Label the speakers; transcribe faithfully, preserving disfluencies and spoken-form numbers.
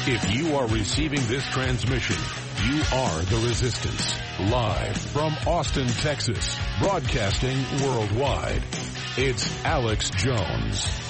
Speaker 1: If you are receiving this transmission, you are the Resistance. Live from Austin, Texas, broadcasting worldwide. It's Alex Jones.